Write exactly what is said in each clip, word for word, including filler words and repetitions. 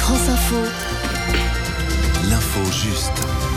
France Info. L'info juste.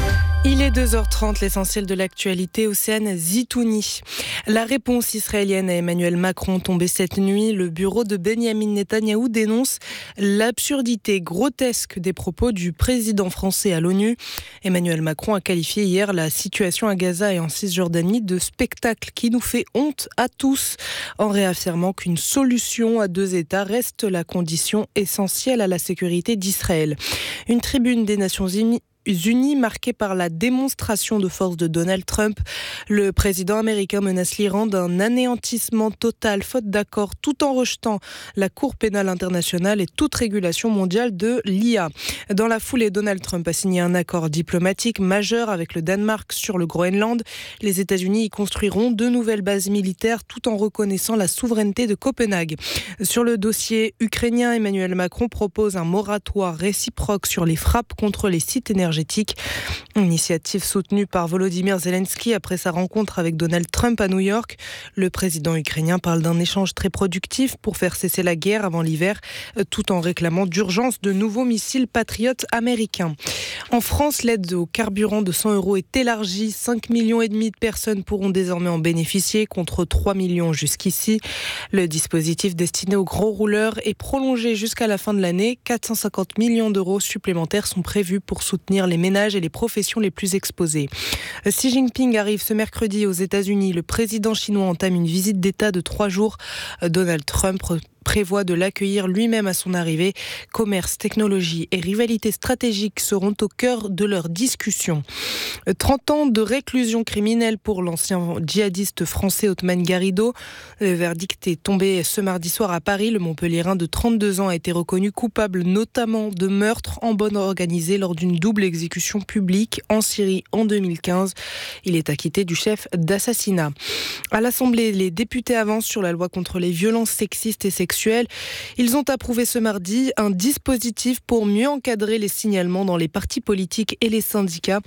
Il est deux heures trente, l'essentiel de l'actualité. Océane Zitouni. La réponse israélienne à Emmanuel Macron tombée cette nuit. Le bureau de Benyamin Netanyahou dénonce l'absurdité grotesque des propos du président français à l'ONU. Emmanuel Macron a qualifié hier la situation à Gaza et en Cisjordanie de spectacle qui nous fait honte à tous, en réaffirmant qu'une solution à deux États reste la condition essentielle à la sécurité d'Israël. Une tribune des Nations Unies Unis marquée par la démonstration de force de Donald Trump. Le président américain menace l'Iran d'un anéantissement total faute d'accord, tout en rejetant la Cour pénale internationale et toute régulation mondiale de l'I A. Dans la foulée, Donald Trump a signé un accord diplomatique majeur avec le Danemark sur le Groenland. Les États-Unis y construiront deux nouvelles bases militaires tout en reconnaissant la souveraineté de Copenhague. Sur le dossier ukrainien, Emmanuel Macron propose un moratoire réciproque sur les frappes contre les sites énergétiques. Initiative soutenue par Volodymyr Zelensky après sa rencontre avec Donald Trump à New York. Le président ukrainien parle d'un échange très productif pour faire cesser la guerre avant l'hiver, tout en réclamant d'urgence de nouveaux missiles patriotes américains. En France, l'aide au carburant de cent euros est élargie. cinq millions et demi de personnes pourront désormais en bénéficier contre trois millions jusqu'ici. Le dispositif destiné aux gros rouleurs est prolongé jusqu'à la fin de l'année. quatre cent cinquante millions d'euros supplémentaires sont prévus pour soutenir les ménages et les professions les plus exposées. Xi Jinping arrive ce mercredi aux États-Unis. Le président chinois entame une visite d'État de trois jours. Donald Trump prévoit de l'accueillir lui-même à son arrivée. Commerce, technologie et rivalité stratégique seront au cœur de leur discussion. trente ans de réclusion criminelle pour l'ancien djihadiste français Othman Garrido. Le verdict est tombé ce mardi soir à Paris. Le Montpelliérain de trente-deux ans a été reconnu coupable notamment de meurtre en bande organisée lors d'une double exécution publique en Syrie en deux mille quinze. Il est acquitté du chef d'assassinat. À l'Assemblée, les députés avancent sur la loi contre les violences sexistes et sexuelles. Ils ont approuvé ce mardi un dispositif pour mieux encadrer les signalements dans les partis politiques et les syndicats.